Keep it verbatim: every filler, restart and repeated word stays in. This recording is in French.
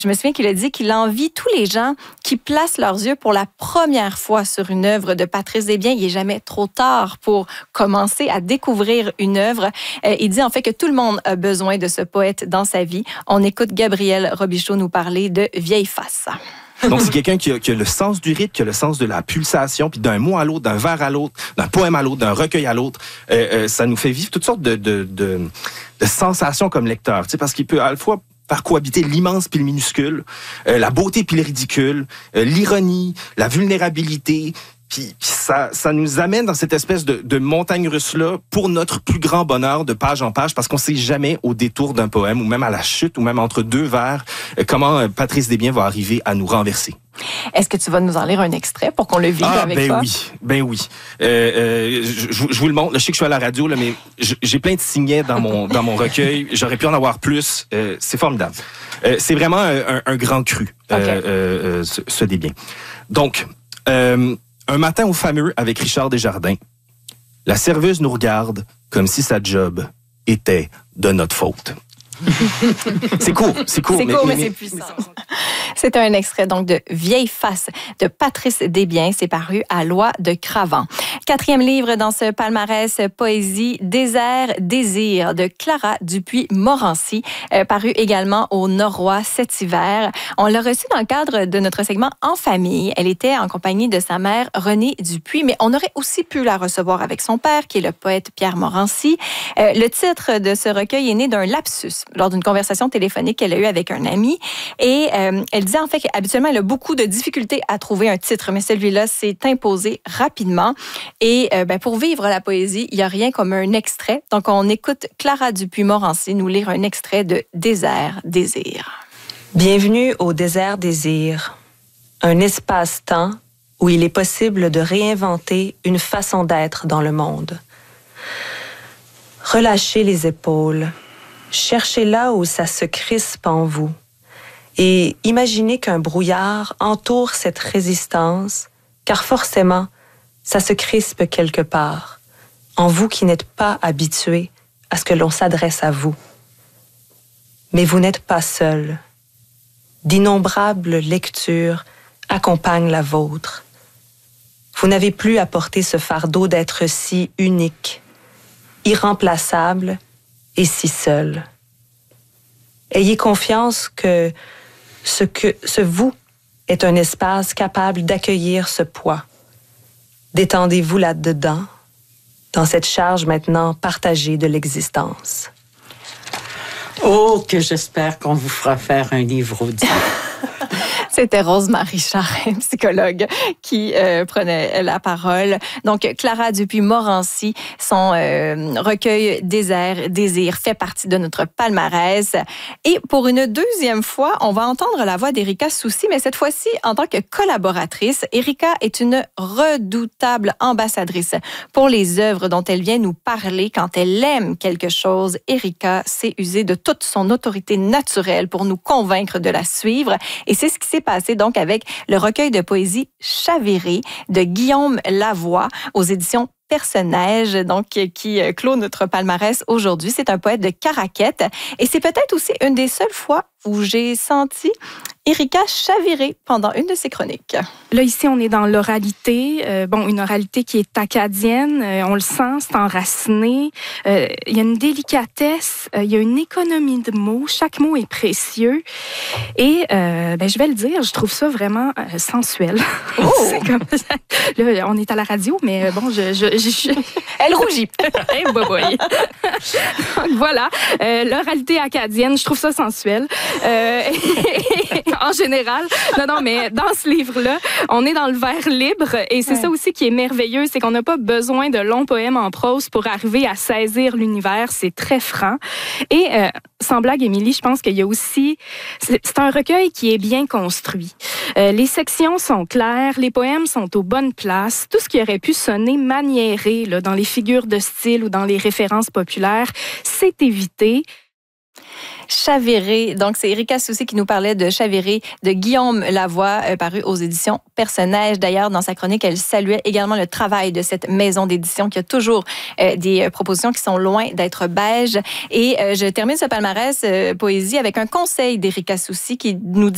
Je me souviens qu'il a dit qu'il envie tous les gens qui placent leurs yeux pour la première fois sur une œuvre de Patrice Desbiens. Il n'est jamais trop tard pour commencer à découvrir une œuvre. Euh, il dit en fait que tout le monde a besoin de ce poète dans sa vie. On écoute Gabriel Robichaud nous parler de Vieille Face. Donc, c'est quelqu'un qui a, qui a le sens du rythme, qui a le sens de la pulsation, puis d'un mot à l'autre, d'un vers à l'autre, d'un poème à l'autre, d'un recueil à l'autre. Euh, euh, ça nous fait vivre toutes sortes de, de, de, de sensations comme lecteur, tu sais, parce qu'il peut à la fois faire cohabiter l'immense puis le minuscule, euh, la beauté puis le ridicule, euh, l'ironie, la vulnérabilité. Puis ça, ça nous amène dans cette espèce de, de montagne russe-là pour notre plus grand bonheur de page en page, parce qu'on sait jamais au détour d'un poème, ou même à la chute, ou même entre deux vers, euh, comment euh, Patrice Desbiens va arriver à nous renverser. Est-ce que tu vas nous en lire un extrait pour qu'on le vive ah, avec ben toi? oui, ben oui. Euh, euh, je, je vous le montre. Là, je sais que je suis à la radio, là, mais j'ai plein de signets dans mon dans mon recueil. J'aurais pu en avoir plus. Euh, c'est formidable. Euh, c'est vraiment un, un grand cru, euh, okay. euh, euh, ce, ce Desbiens. Donc, euh, un matin au fameux avec Richard Desjardins, la serveuse nous regarde comme si sa job était de notre faute. C'est court, c'est court. C'est court, mais, mais, mais c'est puissant. C'est un extrait donc de Vieille Face de Patrice Desbiens. C'est paru à Loi de Cravant. Quatrième livre dans ce palmarès poésie, Désert, Désir de Clara Dupuis-Morancy, euh, paru également au Norrois cet hiver. On l'a reçue dans le cadre de notre segment En famille. Elle était en compagnie de sa mère Renée Dupuis, mais on aurait aussi pu la recevoir avec son père, qui est le poète Pierre Morancy. Euh, le titre de ce recueil est né d'un lapsus lors d'une conversation téléphonique qu'elle a eue avec un ami. Et euh, elle disait en fait qu'habituellement, elle a beaucoup de difficultés à trouver un titre, mais celui-là s'est imposé rapidement. Et euh, ben, pour vivre la poésie, il n'y a rien comme un extrait. Donc, on écoute Clara Dupuis-Morancy nous lire un extrait de Désert, Désir. Bienvenue au Désert, Désir, un espace-temps où il est possible de réinventer une façon d'être dans le monde. Relâchez les épaules. Cherchez là où ça se crispe en vous et imaginez qu'un brouillard entoure cette résistance, car forcément, ça se crispe quelque part, en vous qui n'êtes pas habitué à ce que l'on s'adresse à vous. Mais vous n'êtes pas seul. D'innombrables lectures accompagnent la vôtre. Vous n'avez plus à porter ce fardeau d'être si unique, irremplaçable, et si seul. Ayez confiance que ce, que ce vous est un espace capable d'accueillir ce poids. Détendez-vous là-dedans, dans cette charge maintenant partagée de l'existence. Oh, que j'espère qu'on vous fera faire un livre audio. C'était Rose-Marie Charest, psychologue, qui euh, prenait la parole. Donc, Clara Dupuis-Morancy, son euh, recueil Désert, Désir fait partie de notre palmarès. Et pour une deuxième fois, on va entendre la voix d'Erika Soucy, mais cette fois-ci en tant que collaboratrice. Erika est une redoutable ambassadrice pour les œuvres dont elle vient nous parler. Quand elle aime quelque chose, Erika sait user de toute son autorité naturelle pour nous convaincre de la suivre. Et c'est ce qui s'est passé donc avec le recueil de poésie Chaviré de Guillaume Lavoie aux éditions Personnage, donc qui clôt notre palmarès aujourd'hui. C'est un poète de Caraquette et c'est peut-être aussi une des seules fois où j'ai senti Erika chavirer pendant une de ses chroniques. Là, ici, on est dans l'oralité. Euh, bon, une oralité qui est acadienne. Euh, on le sent, c'est enraciné. Euh, il y a une délicatesse. Euh, il y a une économie de mots. Chaque mot est précieux. Et, euh, ben, je vais le dire, je trouve ça vraiment euh, sensuel. Oh! C'est comme... Là, on est à la radio, mais bon, je... je, je... Elle rougit. Hey, boy, boy. Donc, voilà. Euh, l'oralité acadienne, je trouve ça sensuel. Euh, en général. Non, non, mais dans ce livre-là, on est dans le vers libre et c'est ouais. ça aussi qui est merveilleux, c'est qu'on n'a pas besoin de longs poèmes en prose pour arriver à saisir l'univers. C'est très franc. Et euh, sans blague, Émilie, je pense qu'il y a aussi... C'est, c'est un recueil qui est bien construit. Euh, les sections sont claires, les poèmes sont aux bonnes places. Tout ce qui aurait pu sonner maniéré là, dans les figures de style ou dans les références populaires, c'est évité. Chaviré, donc c'est Erika Soucy qui nous parlait de Chaviré de Guillaume Lavoie, euh, paru aux éditions Personnage. D'ailleurs, dans sa chronique, elle saluait également le travail de cette maison d'édition qui a toujours euh, des propositions qui sont loin d'être beige. Et euh, je termine ce palmarès euh, poésie avec un conseil d'Erika Soucy qui nous dit